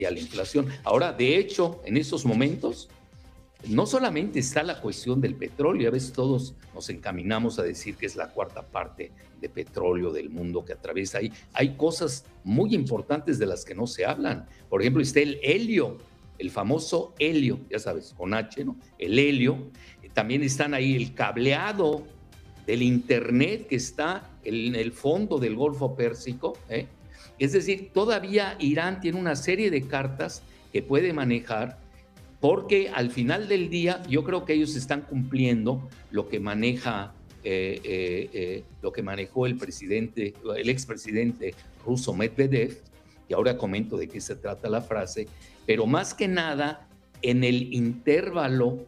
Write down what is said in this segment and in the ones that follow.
y a la inflación. Ahora, de hecho, en estos momentos, no solamente está la cuestión del petróleo, a veces todos nos encaminamos a decir que es la cuarta parte de petróleo del mundo que atraviesa ahí. Hay cosas muy importantes de las que no se hablan. Por ejemplo, está el helio, el famoso helio, ya sabes, con H, ¿no? El helio. También están ahí el cableado del Internet que está en el fondo del Golfo Pérsico. Es decir, todavía Irán tiene una serie de cartas que puede manejar, porque al final del día yo creo que ellos están cumpliendo lo que maneja lo que manejó el expresidente ruso Medvedev, y ahora comento de qué se trata la frase, pero más que nada en el intervalo,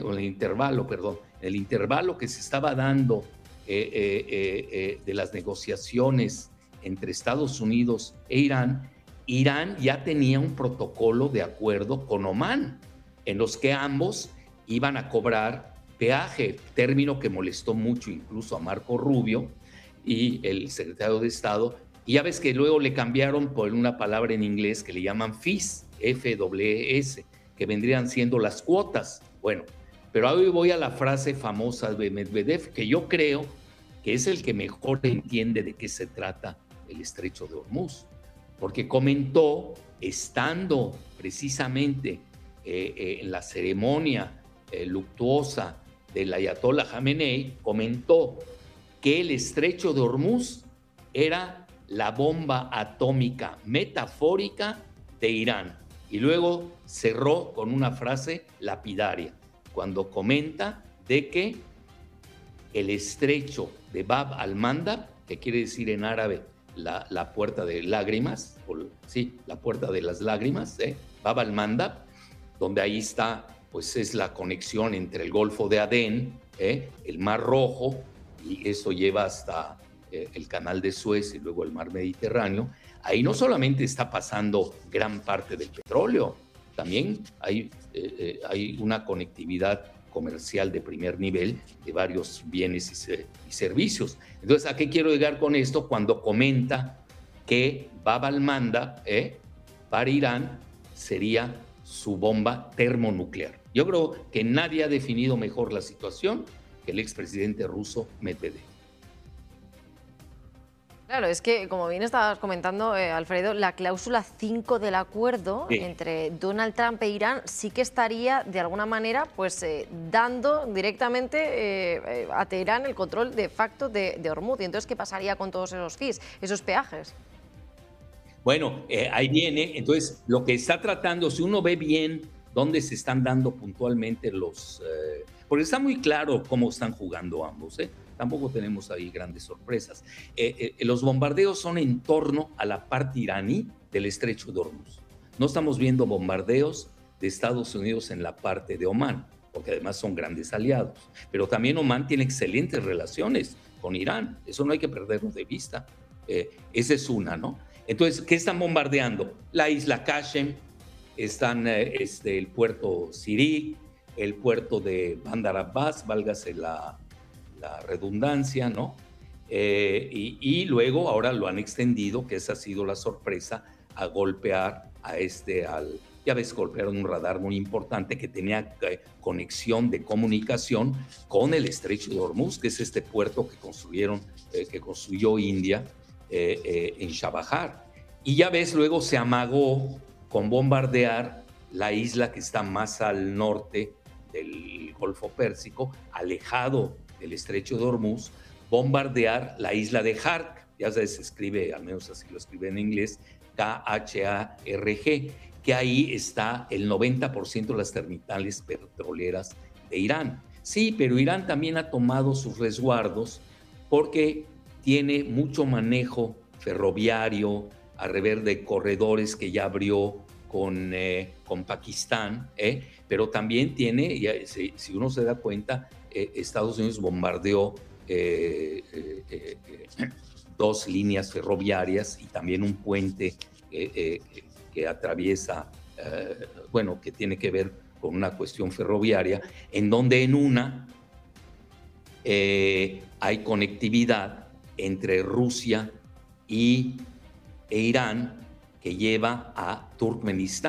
el intervalo que se estaba dando de las negociaciones entre Estados Unidos e Irán, Irán ya tenía un protocolo de acuerdo con Omán, en los que ambos iban a cobrar peaje, término que molestó mucho incluso a Marco Rubio y el secretario de Estado. Y ya ves que luego le cambiaron por una palabra en inglés que le llaman fees, FWS, que vendrían siendo las cuotas. Bueno, pero hoy voy a la frase famosa de Medvedev, que yo creo que es el que mejor entiende de qué se trata el estrecho de Hormuz, porque comentó, estando precisamente en la ceremonia luctuosa del Ayatollah Jamenei, comentó que el estrecho de Hormuz era la bomba atómica metafórica de Irán. Y luego cerró con una frase lapidaria, cuando comenta de que el estrecho de Bab al-Mandab, que quiere decir en árabe la puerta de lágrimas, la puerta de las lágrimas, Bab al-Mandab, donde ahí está, pues es la conexión entre el Golfo de Adén, el Mar Rojo, y eso lleva hasta el Canal de Suez y luego el Mar Mediterráneo. Ahí no solamente está pasando gran parte del petróleo, también hay una conectividad comercial de primer nivel de varios bienes y servicios. Entonces, ¿a qué quiero llegar con esto? Cuando comenta que Bab al-Mandab para Irán sería su bomba termonuclear. Yo creo que nadie ha definido mejor la situación que el expresidente ruso Medvedev. Claro, es que, como bien estabas comentando, Alfredo, la cláusula 5 del acuerdo entre Donald Trump e Irán sí que estaría, de alguna manera, pues dando directamente a Teherán el control de facto de Hormuz. Y entonces, ¿qué pasaría con todos esos fees, esos peajes? Bueno, ahí viene, entonces, lo que está tratando, si uno ve bien dónde se están dando puntualmente porque está muy claro cómo están jugando ambos, Tampoco tenemos ahí grandes sorpresas. Los bombardeos son en torno a la parte iraní del estrecho de Hormuz. No estamos viendo bombardeos de Estados Unidos en la parte de Omán, porque además son grandes aliados. Pero también Omán tiene excelentes relaciones con Irán, eso no hay que perderlo de vista. Esa es una, ¿no? Entonces, ¿qué están bombardeando? La isla Qashem, están el puerto Sirik, el puerto de Bandar Abbas, válgase la redundancia, ¿no? Y luego ahora lo han extendido, que esa ha sido la sorpresa, a golpear ya ves, golpearon un radar muy importante que tenía conexión de comunicación con el estrecho de Hormuz, que es este puerto que construyó India en Chabahar. Y ya ves, luego se amagó con bombardear la isla que está más al norte del Golfo Pérsico, alejado del estrecho de Hormuz, bombardear la isla de Hark, ya sabes, se escribe, al menos así lo escribe en inglés, Kharg, que ahí está el 90% de las terminales petroleras de Irán. Sí, pero Irán también ha tomado sus resguardos porque tiene mucho manejo ferroviario, a rever de corredores que ya abrió con Pakistán, pero también tiene, si uno se da cuenta, Estados Unidos bombardeó 2 líneas ferroviarias y también un puente que atraviesa, que tiene que ver con una cuestión ferroviaria, en donde en una hay conectividad entre Rusia e Irán, que lleva a Turkmenistán.